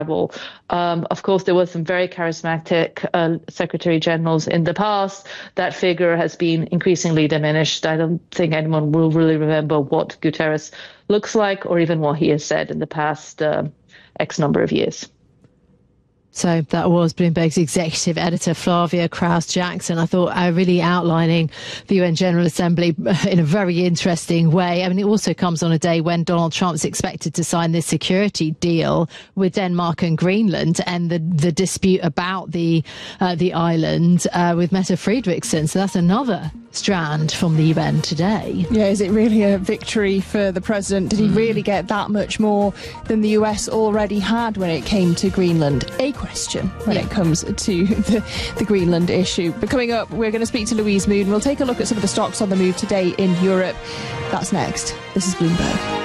Of course, there were some very charismatic secretary generals in the past. That figure has been increasingly diminished. I don't think anyone will really remember what Guterres looks like or even what he has said in the past X number of years. So that was Bloomberg's executive editor, Flavia Krauss-Jackson. I thought really outlining the UN General Assembly in a very interesting way. I mean, it also comes on a day when Donald Trump's expected to sign this security deal with Denmark and Greenland and the dispute about the island with Mette Frederiksen. So that's another strand from the UN today. Yeah, is it really a victory for the president? Did he really get that much more than the US already had when it came to Greenland? A question when it comes to the Greenland issue. But coming up, we're going to speak to Louise Moon. We'll take a look at some of the stocks on the move today in Europe. That's next. This is Bloomberg.